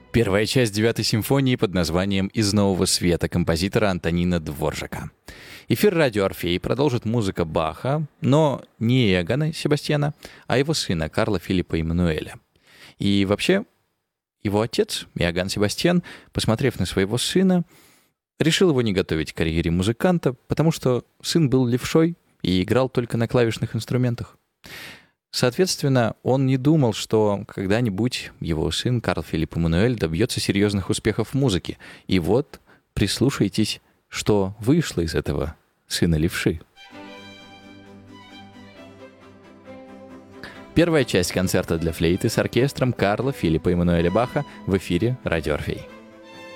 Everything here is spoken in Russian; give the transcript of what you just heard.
Первая часть девятой симфонии под названием «Из нового света» композитора Антонина Дворжака. Эфир радио «Орфей» продолжит музыка Баха, но не Иоганна Себастьяна, а его сына Карла Филиппа Эммануэля. И вообще, его отец, Иоганн Себастьян, посмотрев на своего сына, решил его не готовить к карьере музыканта, потому что сын был левшой и играл только на клавишных инструментах. Соответственно, он не думал, что когда-нибудь его сын Карл Филипп Эммануэль добьется серьезных успехов в музыке. И вот, прислушайтесь, что вышло из этого сына левши. Первая часть концерта для флейты с оркестром Карла Филиппа Эммануэля Баха в эфире «Радио Орфей».